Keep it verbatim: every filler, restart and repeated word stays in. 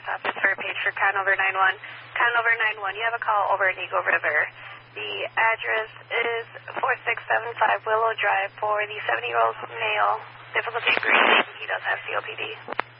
Sheriff's Office for a page for Conover nine one. Conover nine one, you have a call over at Eagle River. The address is four six seven five Willow Drive for the seventy-year-old male. Difficulty breathing. He does have C O P D.